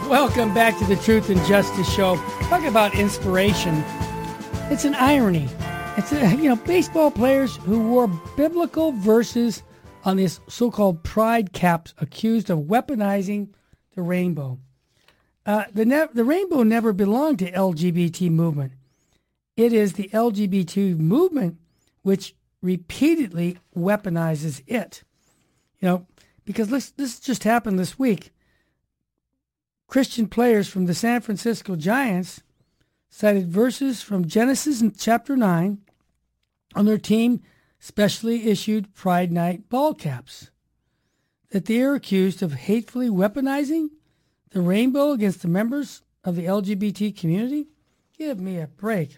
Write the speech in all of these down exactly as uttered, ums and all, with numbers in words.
Welcome back to the Truth and Justice Show. Talking about inspiration. It's an irony. It's, a, you know, baseball players who wore biblical verses on these so-called pride caps accused of weaponizing the rainbow. Uh, the, ne- the rainbow never belonged to L G B T movement. It is the L G B T movement which repeatedly weaponizes it. You know, because this, this just happened this week. Christian players from the San Francisco Giants cited verses from Genesis in chapter nine on their team specially issued Pride Night ball caps, that they are accused of hatefully weaponizing the rainbow against the members of the L G B T community? Give me a break.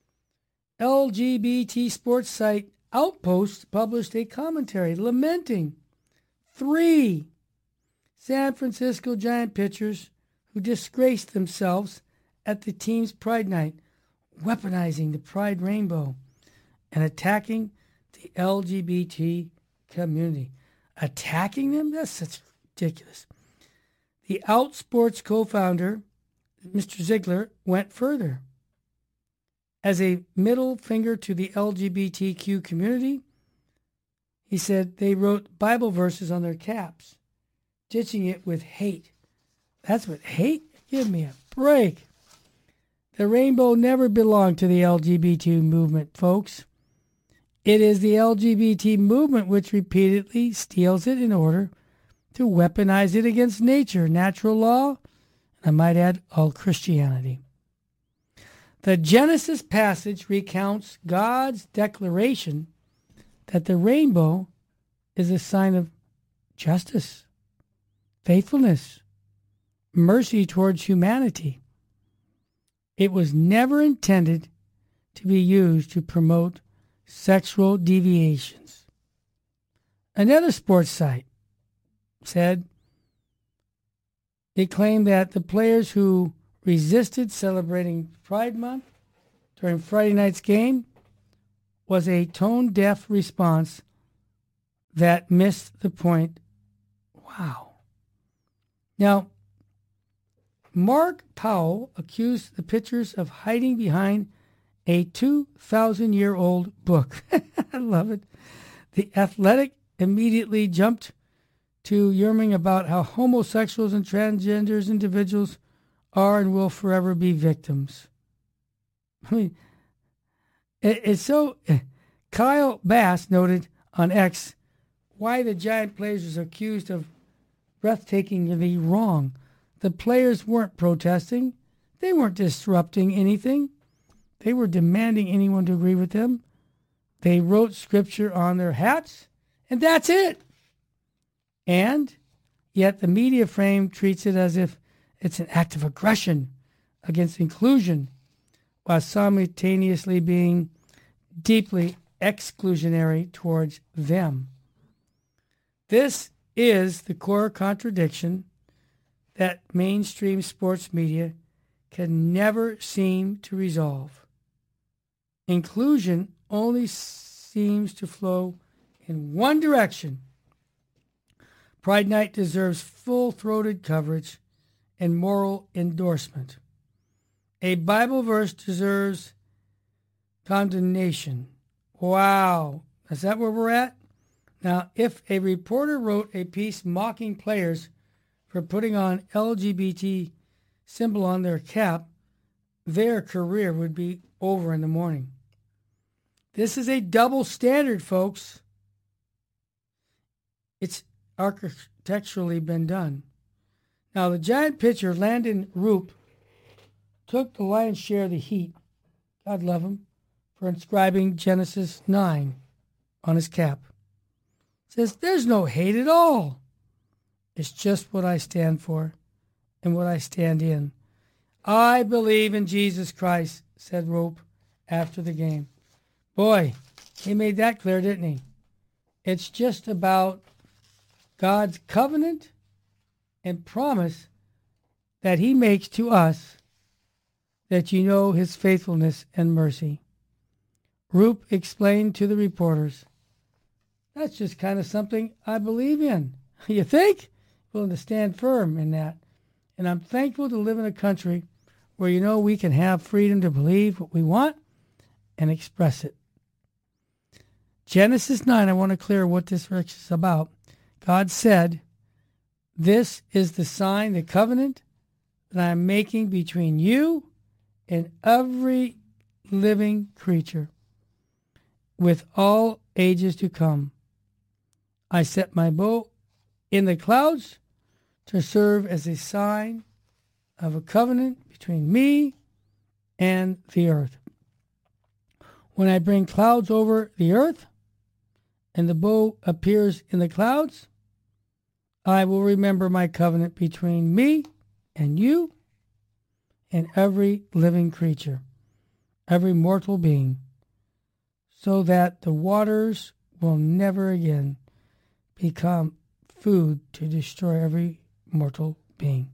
L G B T sports site Outpost published a commentary lamenting three San Francisco Giant pitchers who disgraced themselves at the team's Pride Night, weaponizing the Pride rainbow and attacking the L G B T community. Attacking them? That's such ridiculous. The Outsports co-founder, Mister Ziegler, went further. As a middle finger to the L G B T Q community, he said they wrote Bible verses on their caps, ditching it with hate. That's what hate? Give me a break. The rainbow never belonged to the L G B T movement, folks. It is the L G B T movement which repeatedly steals it in order to weaponize it against nature, natural law, and I might add, all Christianity. The Genesis passage recounts God's declaration that the rainbow is a sign of justice, faithfulness, mercy towards humanity. It was never intended to be used to promote sexual deviations. Another sports site said it claimed that the players who resisted celebrating Pride Month during Friday night's game was a tone-deaf response that missed the point. Wow. Now, Mark Powell accused the pitchers of hiding behind a two thousand year old book. I love it. The Athletic immediately jumped to yearning about how homosexuals and transgenders individuals are and will forever be victims. I mean, it, it's so... Kyle Bass noted on X why the Giant players are accused of breathtakingly wrong. The players weren't protesting. They weren't disrupting anything. They were demanding anyone to agree with them. They wrote scripture on their hats, and that's it. And yet the media frame treats it as if it's an act of aggression against inclusion, while simultaneously being deeply exclusionary towards them. This is the core contradiction that mainstream sports media can never seem to resolve. Inclusion only seems to flow in one direction. Pride Night deserves full-throated coverage and moral endorsement. A Bible verse deserves condemnation. Wow. Is that where we're at? Now, if a reporter wrote a piece mocking players for putting on L G B T symbol on their cap, their career would be over in the morning. This is a double standard, folks. It's architecturally been done. Now, the Giant pitcher, Landon Roop, took the lion's share of the heat, God love him, for inscribing Genesis nine on his cap. It says, there's no hate at all. It's just what I stand for and what I stand in. I believe in Jesus Christ, said Rope after the game. Boy, he made that clear, didn't he? It's just about God's covenant and promise that he makes to us, that you know his faithfulness and mercy. Roop explained to the reporters, that's just kind of something I believe in. You think? Willing to stand firm in that. And I'm thankful to live in a country where, you know, we can have freedom to believe what we want and express it. Genesis nine, I want to clear what this verse is about. God said, "This is the sign, the covenant that I am making between you and every living creature with all ages to come. I set my bow in the clouds to serve as a sign of a covenant between me and the earth. When I bring clouds over the earth and the bow appears in the clouds, I will remember my covenant between me and you and every living creature, every mortal being, so that the waters will never again become food to destroy every mortal being.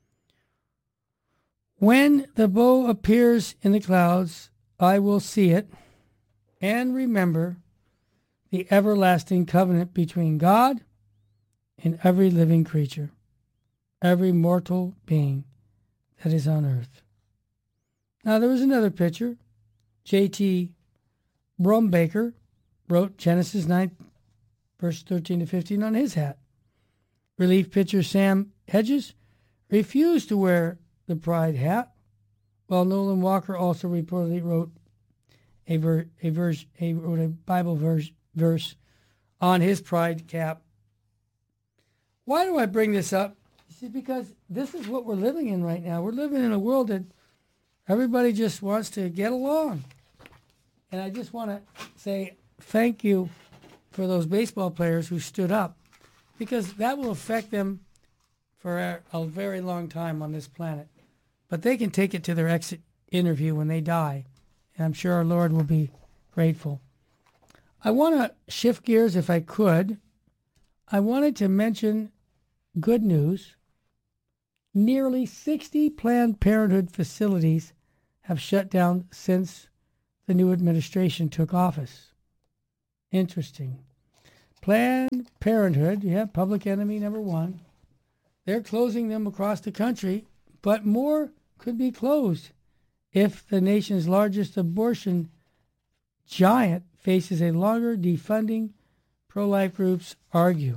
When the bow appears in the clouds, I will see it and remember the everlasting covenant between God and every living creature, every mortal being that is on earth." Now, there was another picture. J T Brumbaker wrote Genesis nine, verse thirteen to fifteen on his hat. Relief pitcher Sam Hedges refused to wear the pride hat, while Nolan Walker also reportedly wrote a, ver- a, verse, a, wrote a Bible verse, verse on his pride cap. Why do I bring this up? You see, because this is what we're living in right now. We're living in a world that everybody just wants to get along. And I just want to say thank you for those baseball players who stood up, because that will affect them for a, a very long time on this planet. But they can take it to their exit interview when they die, and I'm sure our Lord will be grateful. I want to shift gears if I could. I wanted to mention good news. Nearly sixty Planned Parenthood facilities have shut down since the new administration took office. Interesting. Planned Parenthood, yeah, public enemy number one. They're closing them across the country, but more could be closed if the nation's largest abortion giant faces a longer defunding, pro-life groups argue.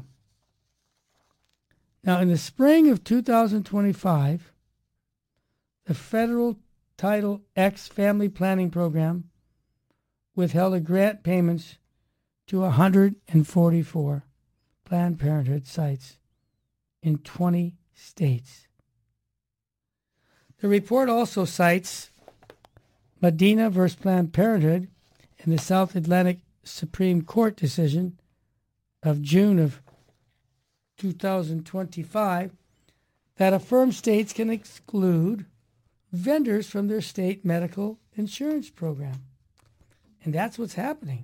Now, in the spring of two thousand twenty-five, the federal Title X Family Planning Program withheld grant payments to one hundred forty-four Planned Parenthood sites in twenty states. The report also cites Medina versus Planned Parenthood in the South Atlantic Supreme Court decision of June of two thousand twenty-five that affirms states can exclude vendors from their state medical insurance program. And that's what's happening.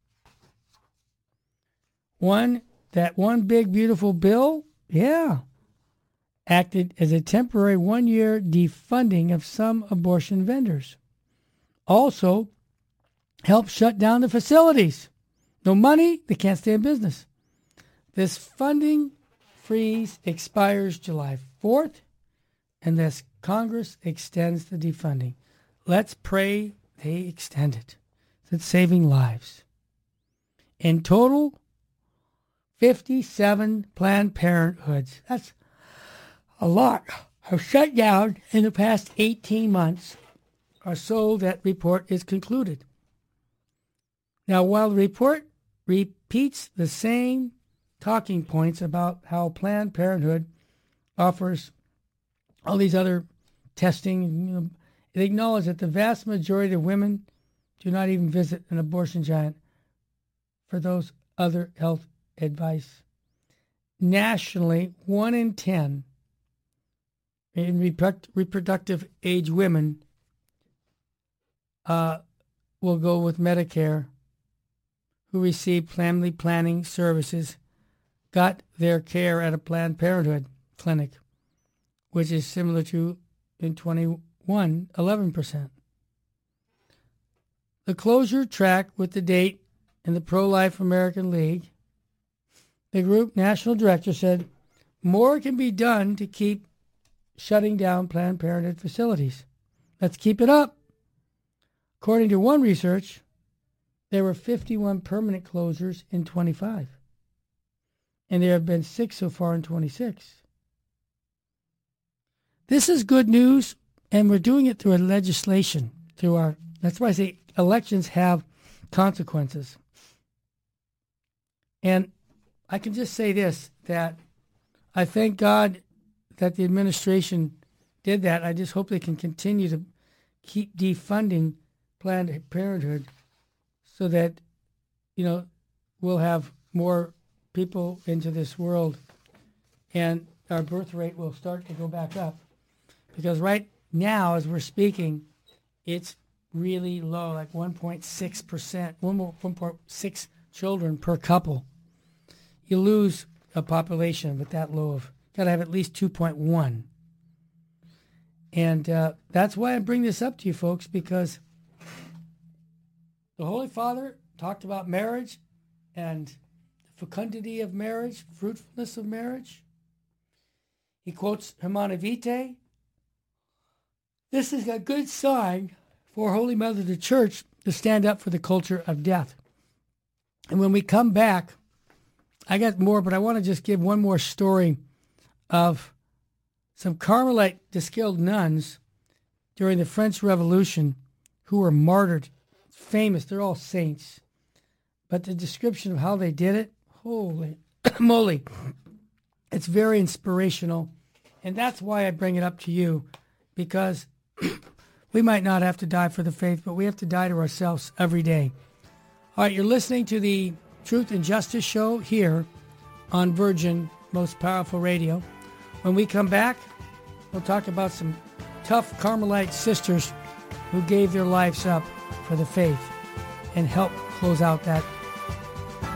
One, that one big beautiful bill, yeah, acted as a temporary one-year defunding of some abortion vendors. Also, helped shut down the facilities. No money, they can't stay in business. This funding freeze expires July fourth, and thus Congress extends the defunding. Let's pray they extend it. It's saving lives. In total, fifty-seven Planned Parenthoods. That's a lot. Have shut down in the past eighteen months or so. That report is concluded. Now, while the report repeats the same talking points about how Planned Parenthood offers all these other testing, you know, it acknowledges that the vast majority of women do not even visit an abortion giant for those other health advice. Nationally, one in ten in reproduct- reproductive age women uh, will go with Medicare who receive family planning services got their care at a Planned Parenthood clinic, which is similar to in twenty-one, eleven percent. The closure tracked with the date in the Pro-Life American League. The group national director said, more can be done to keep shutting down Planned Parenthood facilities. Let's keep it up. According to one research, there were fifty-one permanent closures in twenty-five. And there have been six so far in twenty-six. This is good news, and we're doing it through a legislation. Through our, that's why I say elections have consequences. And I can just say this, that I thank God that the administration did that. I just hope they can continue to keep defunding Planned Parenthood so that, you know, we'll have more people into this world and our birth rate will start to go back up. Because right now, as we're speaking, it's really low, like one point six percent, one point six children per couple. You lose a population with that low of, got to have at least two point one. And uh, that's why I bring this up to you folks, because the Holy Father talked about marriage and the fecundity of marriage, fruitfulness of marriage. He quotes Humanae Vitae. This is a good sign for Holy Mother the Church to stand up for the culture of death. And when we come back, I got more, but I want to just give one more story of some Carmelite distilled nuns during the French Revolution who were martyred. Famous, they're all saints. But the description of how they did it, holy moly, it's very inspirational. And that's why I bring it up to you, because we might not have to die for the faith, but we have to die to ourselves every day. All right, you're listening to the Truth and Justice Show here on Virgin Most Powerful Radio. When we come back, we'll talk about some tough Carmelite sisters who gave their lives up for the faith and help close out that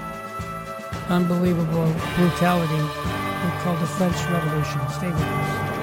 unbelievable brutality we call the French Revolution. Stay with us.